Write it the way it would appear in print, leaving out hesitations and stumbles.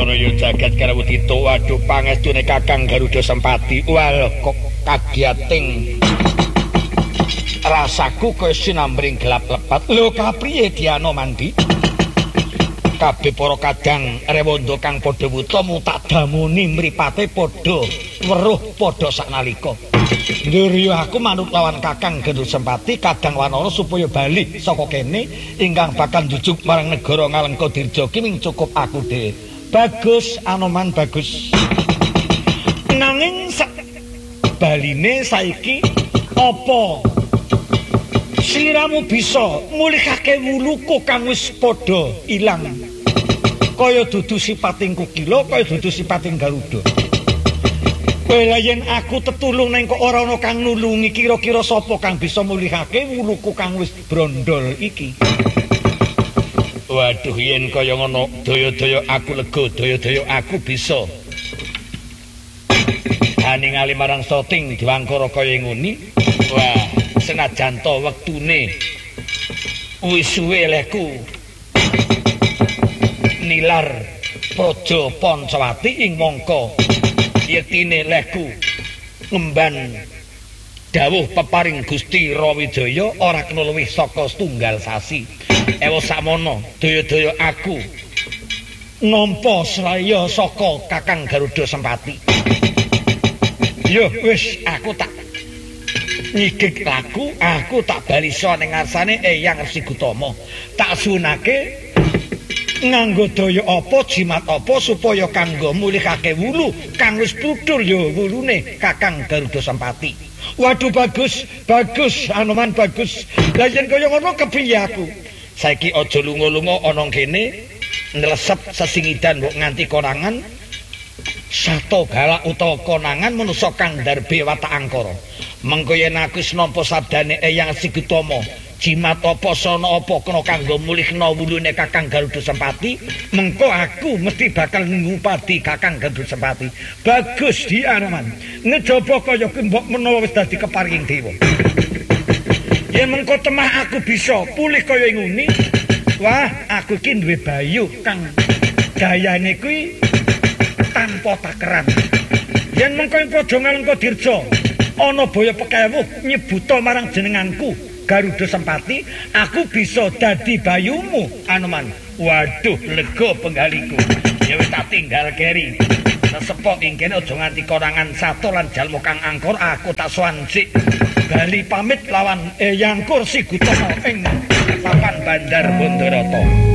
Wanaraya jagat Karawudita. Waduh pangestune Kakang Garuda Sempati. Wal kok kagiating rasaku kaya sinambring gelap lepat. Lho kapriye Diana Mandi? Kabeh para kadang rewanda kang padha wuta mutak damuni mripate padha weruh padha saknalika. Ndurya aku manut lawan Kakang Garuda Sempati kadang wanara supaya bali saka kene ingkang bakal njujuk marang negara Ngalengka Dirja ki ming cukup aku dhewe. Bagus Anoman bagus. Nanging baline saiki apa sliramu bisa mulihake wuluku kang wis padha ilang? Kaya dudu sipating Kukila, kaya dudu sipating Garuda. Kowe yen aku tetulung neng kok ora ana kang nulungi, kira-kira sapa kang bisa mulihake wuluku kang wis brondol iki? Waduh yen kaya ngono, daya-daya aku lega, daya-daya aku bisa ningali marang Soting Diwangkara kaya nguni. Wah, senajan to wektune wis suwe lehku nilar Praja Pancawati ing mangka yektine lehku ngemban dawuh peparing Gusti Rawijaya ora kena luwih saka setunggal sasi. Ewa sakmono daya-daya aku nampa sraya saka Kakang Garuda Sempati. Yo wis aku tak nyigik laku, aku tak balisa ning ngarsane Eyang Resi Gutama. Tak sunake nganggo daya apa jimat apa supaya kanggo mulihake wulu kang wis pudhul ya wulune Kakang Garuda Sempati. Waduh bagus, bagus Anoman bagus. Lah yen kaya ngono kepiye aku? Saiki aja lunga-lunga ana kene nresep sesingidan mbok nganti konangan. Sato galak utawa konangan manusa kang ndarbe watak angkara. Mengko yen aku wis nampa sabdane Eyang Resi Gutama, jimat apa sana apa kena kanggo mulihna wulune Kakang Garuda Sempati, mengko aku mesti bakal ngupadi Kakang Garuda Sempati. Bagus Di Anoman. Ngejaba kaya kuwi mbok menawa wis dadi keparing dewa. Yen mengko temah aku bisa pulih kaya nguni, wah aku iki duwe bayu kang gayane kuwi tanpa takeran. Yen mengko ing Praja Ngalengka Dirja ana baya pekewuh nyebuta marang jenenganku Garuda Sempati, aku bisa dadi bayumu Anoman. Waduh lega penggaliku. Ya wis tak tinggal keri. Sepok ing kene aja nganti konangan sato lan jalma kang angkor, aku tak swansik bali pamit lawan Eyang Resi Gutama ing papan Bandar Bandarata.